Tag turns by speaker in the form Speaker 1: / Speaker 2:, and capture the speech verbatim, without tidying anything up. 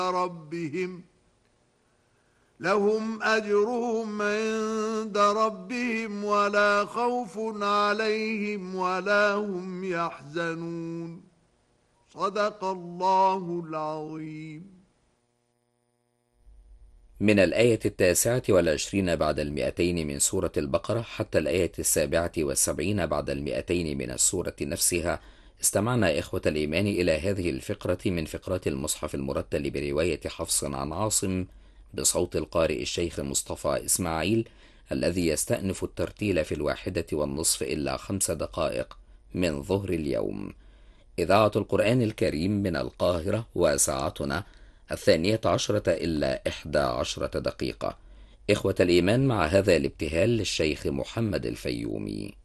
Speaker 1: ربهم لهم أجرهم عند ربهم ولا خوف عليهم ولا هم يحزنون. صدق الله العظيم.
Speaker 2: من الآية التاسعة والعشرين بعد المئتين من سورة البقرة حتى الآية السابعة والسبعين بعد المئتين من السورة نفسها، استمعنا إخوة الإيمان إلى هذه الفقرة من فقرات المصحف المرتل برواية حفص عن عاصم بصوت القارئ الشيخ مصطفى إسماعيل، الذي يستأنف الترتيل في الواحدة والنصف إلا خمس دقائق من ظهر اليوم. إذاعة القرآن الكريم من القاهرة، وساعتنا الثانية عشرة إلا إحدى عشرة دقيقة. إخوة الإيمان، مع هذا الابتهال للشيخ محمد الفيومي.